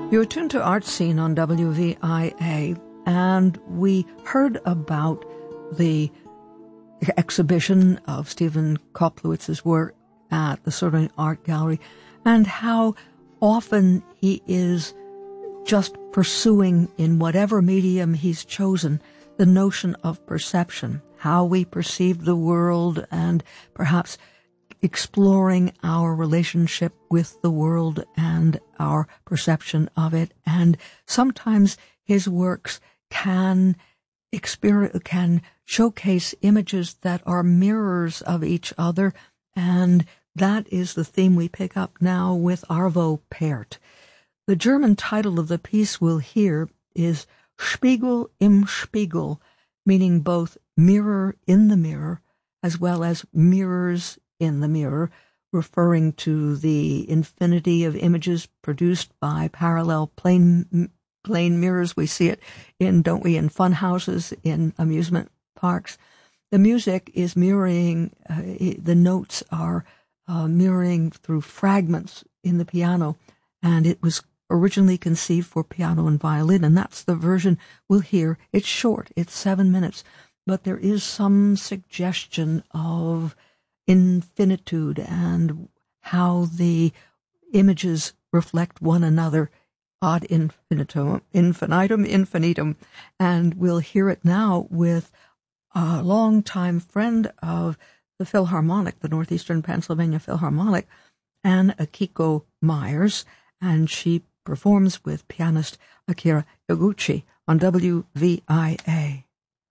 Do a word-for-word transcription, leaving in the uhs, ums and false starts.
You're tuned to Art Scene on W V I A, and we heard about the exhibition of Stephen Koplowitz's work at the Sorbonne Art Gallery, and how often he is just pursuing, in whatever medium he's chosen, the notion of perception, how we perceive the world, and perhaps exploring our relationship with the world and our perception of it. And sometimes his works can experience, can showcase images that are mirrors of each other, and that is the theme we pick up now with Arvo Pärt. The German title of the piece we'll hear is Spiegel im Spiegel, meaning both mirror in the mirror as well as mirrors in the mirror, referring to the infinity of images produced by parallel plane plane mirrors. We see it in, don't we, in fun houses, in amusement parks. The music is mirroring, uh, the notes are uh, mirroring through fragments in the piano, and it was originally conceived for piano and violin, and that's the version we'll hear. It's short, it's seven minutes, but there is some suggestion of infinitude and how the images reflect one another ad infinitum, infinitum, infinitum. And we'll hear it now with a longtime friend of the Philharmonic, the Northeastern Pennsylvania Philharmonic, Anne Akiko Myers, and she performs with pianist Akira Yaguchi on W V I A.